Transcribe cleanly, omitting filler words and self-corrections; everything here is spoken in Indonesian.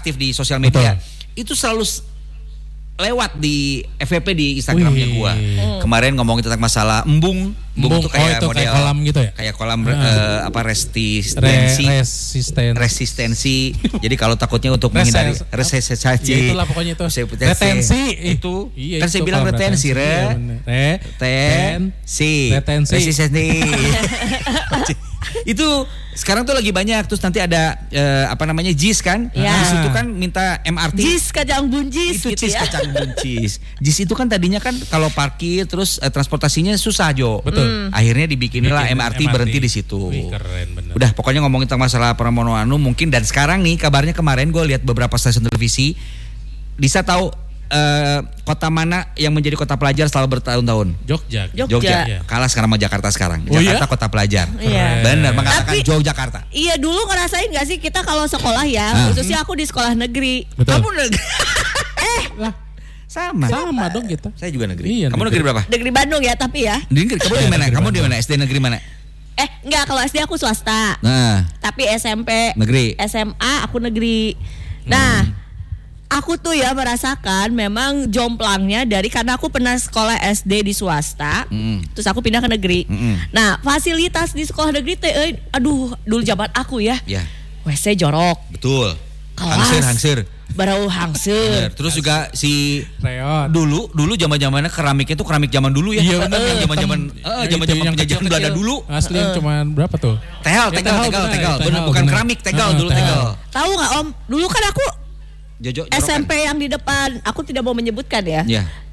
aktif di sosial media. Itu selalu lewat di FVP di Instagramnya gua. Kemarin ngomongin tentang masalah embung itu kayak itu model kayak kolam gitu ya. Kayak kolam resistensi. Jadi kalau takutnya untuk menghindari resesistensi. Ya itulah pokoknya itu. Retensi itu. Kan saya bilang retensi, resistensi. Itu sekarang tuh lagi banyak. Terus nanti ada JIS kan? JIS itu kan minta MRT. JIS kacang buncis itu gitu JIS ya. kacang buncis. JIS itu kan tadinya kan kalau parkir terus transportasinya susah Jo. Betul. Akhirnya dibikinilah MRT berhenti di situ. Wih, keren bener. Udah pokoknya ngomongin tentang masalah Pramono Anung mungkin, dan sekarang nih kabarnya kemarin gue lihat beberapa stasiun televisi. Disa tahu kota mana yang menjadi kota pelajar setelah bertahun-tahun? Jogja. Iya. Kalah sekarang sama Jakarta sekarang. Oh, Jakarta kota pelajar. Iya. Benar, mengalahkan Yogyakarta. Iya, dulu ngerasain gak sih kita kalau sekolah ya, khususnya aku di sekolah negeri. Betul. Kamu negeri. Lah, sama dong kita. Saya juga negeri. Iya, Kamu negeri berapa? Negeri Bandung ya, tapi ya. Negeri. Kamu di mana? Kamu di mana? SD negeri mana? Enggak, kalau SD aku swasta. Nah, Tapi SMP negeri. SMA aku negeri. Nah, aku tuh ya merasakan memang jomplangnya karena aku pernah sekolah SD di swasta, terus aku pindah ke negeri. Nah, fasilitas di sekolah negeri dulu zaman aku ya. WC jorok. Betul. Kelas. Hangsir. Barau hangsir. Terus juga si Reot. dulu zaman-zamannya keramiknya tuh keramik zaman dulu ya. Iya benar. Zaman-zaman penjajahan Belanda dulu. Asli yang cuma berapa tuh? Tegel. Bukan keramik, tegel dulu tegel. Tahu nggak Om? Dulu kan aku Jojo SMP yang di depan, aku tidak mau menyebutkan ya.